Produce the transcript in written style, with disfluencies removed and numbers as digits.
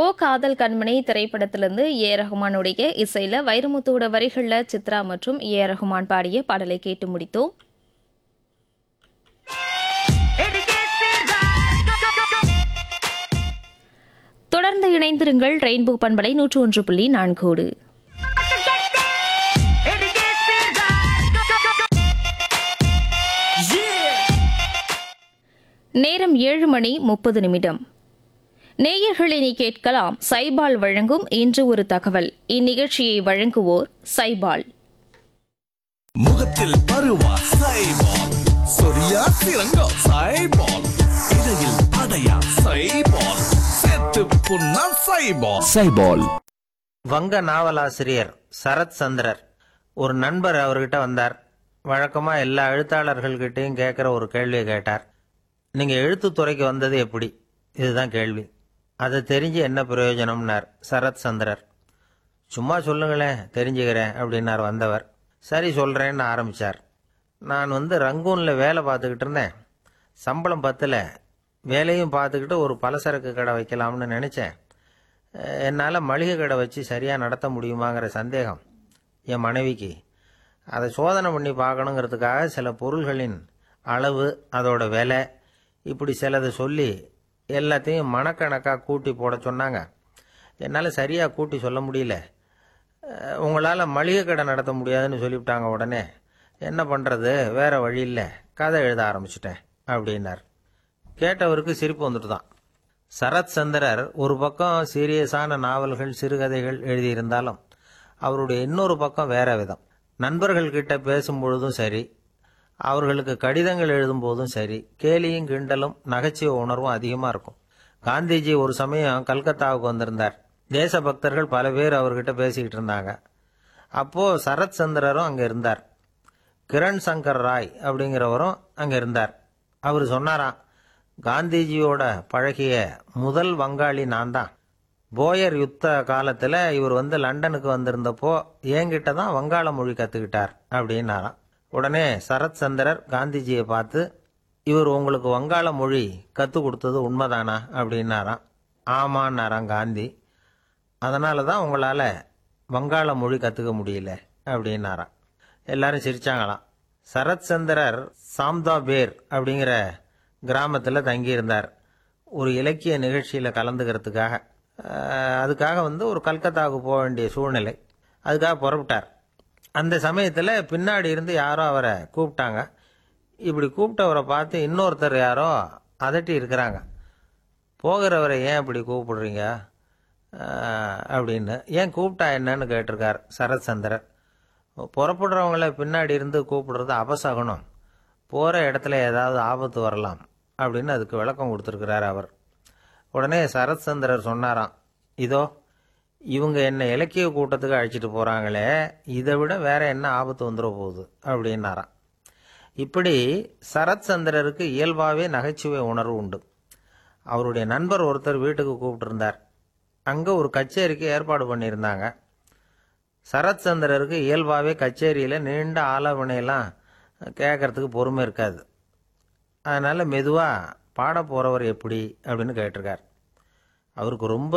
காதல் கண்மணி திரைப்படத்திலிருந்து ரஹ்மானுடைய இசையில வைரமுத்துவோட வரிகள்ல சித்ரா மற்றும் ரஹ்மான் பாடிய பாடலை கேட்டு முடித்தோம். தொடர்ந்து இணைந்திருங்கள். ரெயின்போ பண்பலை 101.4. நேரம் 7:30. நேயர்களை நீ கேட்கலாம். சைபால் வழங்கும் இன்று ஒரு தகவல். இந்நிகழ்ச்சியை வழங்குவோர் சைபால். முகத்தில் பருவா சைபால், சொரியா சிறங்கா சைபால், இடையில் அடையா சைபால், செத்து புண்ணா சைபால். சைபால். வங்க நாவலாசிரியர் சரத் சந்திரர் ஒரு நண்பர் அவர்கிட்ட வந்தார். வழக்கமா எல்லா எழுத்தாளர்கள்கிட்டையும் கேட்குற ஒரு கேள்வியை கேட்டார். நீங்க எழுத்துத்துறைக்கு வந்தது எப்படி? இதுதான் கேள்வி. அதை தெரிஞ்சு என்ன பிரயோஜனம்னார் சரத் சந்திரர். சும்மா சொல்லுங்களேன், தெரிஞ்சுக்கிறேன் அப்படின்னார் வந்தவர். சரி சொல்றேன்னு ஆரம்பிச்சார். நான் ரங்கூன்ல வேலை பார்த்துக்கிட்டு இருந்தேன். சம்பளம் பத்தல. வேலையும் பார்த்துக்கிட்டு ஒரு பலசரக்கு கடை வைக்கலாம்னு நினைச்சேன். என்னால் மளிகை கடை வச்சு சரியாக நடத்த முடியுமாங்கிற சந்தேகம் என் மனைவிக்கு. அதை சோதனை பண்ணி பார்க்கணுங்கிறதுக்காக சில பொருள்களின் அளவு, அதோட விலை, இப்படி சிலதை சொல்லி எல்லாத்தையும் மனக்கணக்காக கூட்டி போட சொன்னாங்க. என்னால் சரியாக கூட்டி சொல்ல முடியல. உங்களால் மளிகை கடை நடத்த முடியாதுன்னு சொல்லிவிட்டாங்க. உடனே என்ன பண்ணுறது, வேற வழி இல்லை, கதை எழுத ஆரம்பிச்சிட்டேன் அப்படின்னார். கேட்டவருக்கு சிரிப்பு வந்துட்டு தான். சரத் சந்திரர் ஒரு பக்கம் சீரியஸான நாவல்கள், சிறுகதைகள் எழுதியிருந்தாலும் அவருடைய இன்னொரு பக்கம் வேற விதம். நண்பர்கள்கிட்ட பேசும்பொழுதும் சரி, அவர்களுக்கு கடிதங்கள் எழுதும் போதும் சரி, கேலியும் கிண்டலும் நகைச்சுவை உணர்வும் அதிகமாக இருக்கும். காந்திஜி ஒரு சமயம் கல்கத்தாவுக்கு வந்திருந்தார். தேசபக்தர்கள் பல பேர் அவர்கிட்ட பேசிக்கிட்டு இருந்தாங்க. அப்போது சரத் சந்திரரும் அங்கே இருந்தார். கிரண் சங்கர் ராய் அப்படிங்கிறவரும் அங்கே இருந்தார். அவர் சொன்னாராம், காந்திஜியோட பழகிய முதல் வங்காளி நான் தான். போயர் யுத்த காலத்தில் இவர் லண்டனுக்கு வந்திருந்தப்போ என்கிட்ட தான் வங்காள மொழி கற்றுக்கிட்டார் அப்படின்னாராம். உடனே சரத் சந்திரர் காந்திஜியை பார்த்து, இவர் உங்களுக்கு வங்காள மொழி கற்றுக் கொடுத்தது உண்மைதானா அப்படின்னாராம். ஆமான்னாராம் காந்தி. அதனால தான் உங்களால் வங்காள மொழி கற்றுக்க முடியல அப்படின்னாராம். எல்லாரும் சிரிச்சாங்களாம். சரத் சந்திரர் சாம்தாபேர் அப்படிங்கிற கிராமத்தில் தங்கியிருந்தார். ஒரு இலக்கிய நிகழ்ச்சியில் கலந்துக்கிறதுக்காக. அதுக்காக ஒரு கல்கத்தாவுக்கு போக வேண்டிய சூழ்நிலை. அதுக்காக புறப்பட்டார். அந்த சமயத்தில் பின்னாடி இருந்து யாரோ அவரை கூப்பிட்டாங்க. இப்படி கூப்பிட்டவரை பார்த்து இன்னொருத்தர் யாரோ அதட்டி இருக்கிறாங்க. போகிறவரை ஏன் இப்படி கூப்பிடுறீங்க அப்படின்னு. ஏன் கூப்பிட்டா என்னன்னு கேட்டிருக்கார் சரத் சந்திரர். புறப்படுறவங்கள பின்னாடி இருந்து கூப்பிடுறது அபசகுனம், போகிற இடத்துல ஏதாவது ஆபத்து வரலாம் அப்படின்னு அதுக்கு விளக்கம் கொடுத்துருக்கிறார் அவர். உடனே சரத் சந்திரர் சொன்னாராம், இதோ இவங்க என்ன இலக்கிய கூட்டத்துக்கு அழைச்சிட்டு போகிறாங்களே, இதை விட வேற என்ன ஆபத்து வந்துட போகுது அப்படின்னாராம். இப்படி சரத் சந்திரருக்கு இயல்பாகவே நகைச்சுவை உணர்வு உண்டு. அவருடைய நண்பர் ஒருத்தர் வீட்டுக்கு கூப்பிட்டுருந்தார். அங்கே ஒரு கச்சேரிக்கு ஏற்பாடு பண்ணியிருந்தாங்க. சரத் சந்திரருக்கு இயல்பாகவே கச்சேரியில் நீண்ட ஆலோசனையெல்லாம் கேட்கறதுக்கு பொறுமை இருக்காது. அதனால் மெதுவாக பாட போகிறவர் எப்படி அப்படின்னு கேட்டிருக்கார். அவருக்கு ரொம்ப